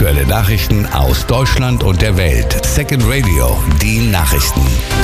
Aktuelle Nachrichten aus Deutschland und der Welt. Second Radio, die Nachrichten.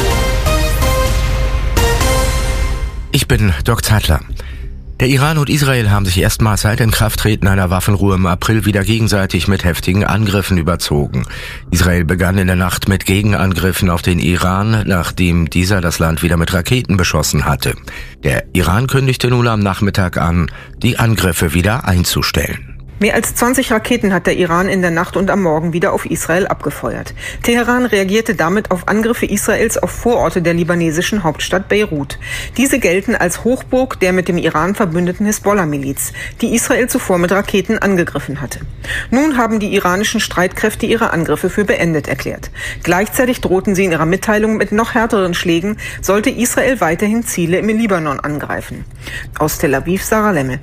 Ich bin Doc Zattler. Der Iran und Israel haben sich erstmals seit Inkrafttreten einer Waffenruhe im April wieder gegenseitig mit heftigen Angriffen überzogen. Israel begann in der Nacht mit Gegenangriffen auf den Iran, nachdem dieser das Land wieder mit Raketen beschossen hatte. Der Iran kündigte nun am Nachmittag an, die Angriffe wieder einzustellen. Mehr als 20 Raketen hat der Iran in der Nacht und am Morgen wieder auf Israel abgefeuert. Teheran reagierte damit auf Angriffe Israels auf Vororte der libanesischen Hauptstadt Beirut. Diese gelten als Hochburg der mit dem Iran verbündeten Hisbollah-Miliz, die Israel zuvor mit Raketen angegriffen hatte. Nun haben die iranischen Streitkräfte ihre Angriffe für beendet erklärt. Gleichzeitig drohten sie in ihrer Mitteilung mit noch härteren Schlägen, sollte Israel weiterhin Ziele im Libanon angreifen. Aus Tel Aviv, Sarah Lemmel.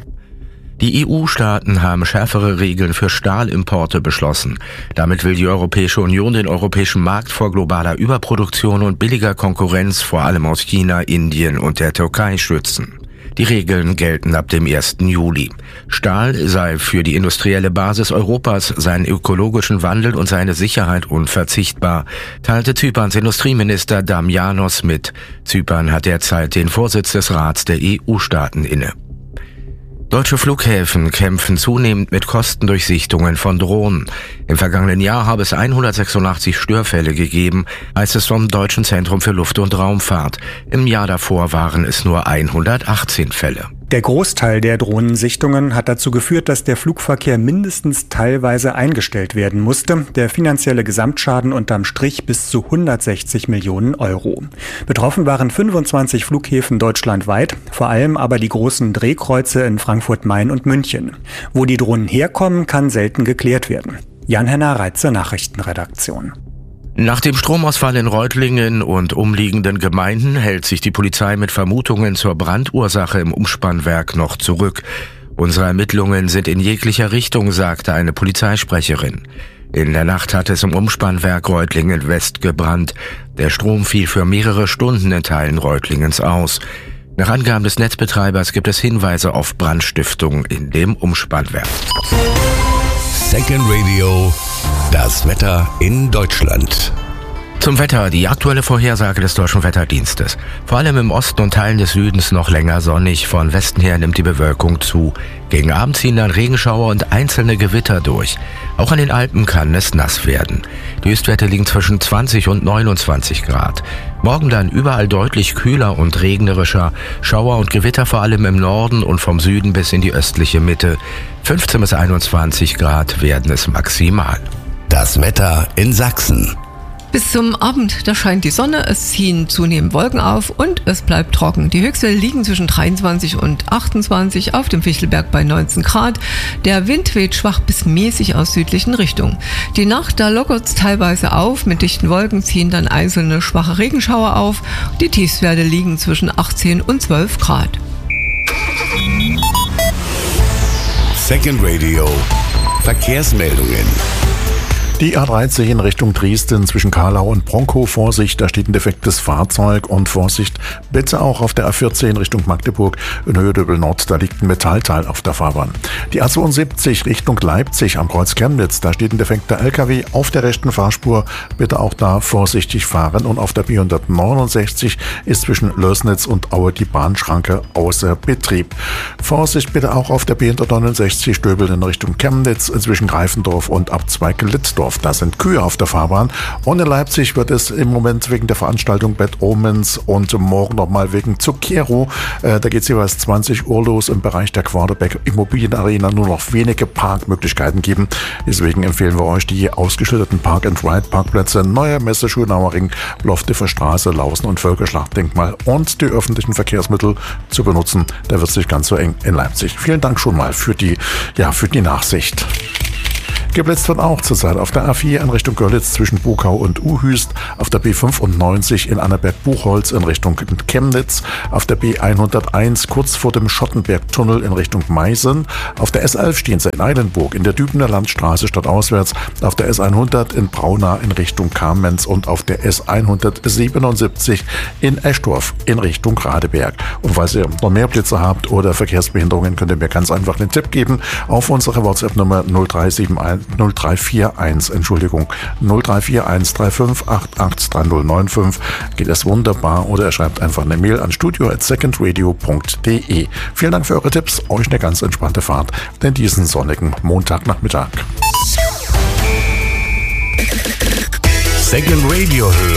Die EU-Staaten haben schärfere Regeln für Stahlimporte beschlossen. Damit will die Europäische Union den europäischen Markt vor globaler Überproduktion und billiger Konkurrenz vor allem aus China, Indien und der Türkei schützen. Die Regeln gelten ab dem 1. Juli. Stahl sei für die industrielle Basis Europas, seinen ökologischen Wandel und seine Sicherheit unverzichtbar, teilte Zyperns Industrieminister Damianos mit. Zypern hat derzeit den Vorsitz des Rats der EU-Staaten inne. Deutsche Flughäfen kämpfen zunehmend mit Kostendurchsichtungen von Drohnen. Im vergangenen Jahr habe es 186 Störfälle gegeben, heißt es vom Deutschen Zentrum für Luft- und Raumfahrt. Im Jahr davor waren es nur 118 Fälle. Der Großteil der Drohnensichtungen hat dazu geführt, dass der Flugverkehr mindestens teilweise eingestellt werden musste. Der finanzielle Gesamtschaden unterm Strich bis zu 160 Millionen Euro. Betroffen waren 25 Flughäfen deutschlandweit, vor allem aber die großen Drehkreuze in Frankfurt-Main und München. Wo die Drohnen herkommen, kann selten geklärt werden. Jan-Henner Reitze, Nachrichtenredaktion. Nach dem Stromausfall in Reutlingen und umliegenden Gemeinden hält sich die Polizei mit Vermutungen zur Brandursache im Umspannwerk noch zurück. Unsere Ermittlungen sind in jeglicher Richtung, sagte eine Polizeisprecherin. In der Nacht hat es im Umspannwerk Reutlingen West gebrannt. Der Strom fiel für mehrere Stunden in Teilen Reutlingens aus. Nach Angaben des Netzbetreibers gibt es Hinweise auf Brandstiftung in dem Umspannwerk. Second Radio, das Wetter in Deutschland. Zum Wetter, die aktuelle Vorhersage des Deutschen Wetterdienstes. Vor allem im Osten und Teilen des Südens noch länger sonnig. Von Westen her nimmt die Bewölkung zu. Gegen Abend ziehen dann Regenschauer und einzelne Gewitter durch. Auch an den Alpen kann es nass werden. Die Höchstwerte liegen zwischen 20 und 29 Grad. Morgen dann überall deutlich kühler und regnerischer. Schauer und Gewitter vor allem im Norden und vom Süden bis in die östliche Mitte. 15 bis 21 Grad werden es maximal. Das Wetter in Sachsen. Bis zum Abend, da scheint die Sonne, es ziehen zunehmend Wolken auf und es bleibt trocken. Die Höchstwerte liegen zwischen 23 und 28, auf dem Fichtelberg bei 19 Grad. Der Wind weht schwach bis mäßig aus südlichen Richtungen. Die Nacht, da lockert es teilweise auf, mit dichten Wolken ziehen dann einzelne schwache Regenschauer auf. Die Tiefstwerte liegen zwischen 18 und 12 Grad. Second Radio, Verkehrsmeldungen. Die A30 in Richtung Dresden zwischen Kahlau und Bronkow. Vorsicht, da steht ein defektes Fahrzeug und Vorsicht bitte auch auf der A14 in Richtung Magdeburg in Höhe Döbel Nord. Da liegt ein Metallteil auf der Fahrbahn. Die A72 Richtung Leipzig am Kreuz Chemnitz. Da steht ein defekter LKW auf der rechten Fahrspur. Bitte auch da vorsichtig fahren. Und auf der B169 ist zwischen Lößnitz und Aue die Bahnschranke außer Betrieb. Vorsicht bitte auch auf der B169 Stöbel in Richtung Chemnitz zwischen Greifendorf und Abzweig Litzdorf. Da sind Kühe auf der Fahrbahn. Und in Leipzig wird es im Moment wegen der Veranstaltung Bad Omens und morgen nochmal wegen Zucchero. Da geht es jeweils 20 Uhr los im Bereich der Quaderbeck Immobilienarena nur noch wenige Parkmöglichkeiten geben. Deswegen empfehlen wir euch die ausgeschilderten Park-and-Ride-Parkplätze Neue Messe, Schönauer Ring, Loftefer Straße, Lausen und Völkerschlachtdenkmal und die öffentlichen Verkehrsmittel zu benutzen. Da wird es nicht ganz so eng in Leipzig. Vielen Dank schon mal für die Nachsicht. Geblitzt wird auch zurzeit auf der A4 in Richtung Görlitz zwischen Bukau und Uhüst, auf der B95 in Annaberg-Buchholz in Richtung Chemnitz, auf der B101 kurz vor dem Schottenbergtunnel in Richtung Meißen, auf der S11 stehen sie in Eilenburg, in der Dübener Landstraße stadtauswärts, auf der S100 in Braunau in Richtung Kamenz und auf der S177 in Eschdorf in Richtung Radeberg. Und falls ihr noch mehr Blitze habt oder Verkehrsbehinderungen, könnt ihr mir ganz einfach einen Tipp geben auf unsere WhatsApp-Nummer 0371 Entschuldigung, 0341 35 88 3095 geht es wunderbar, oder er schreibt einfach eine Mail an studio@secondradio.de. Vielen Dank für eure Tipps, euch eine ganz entspannte Fahrt, denn diesen sonnigen Montagnachmittag. Second Radio hören.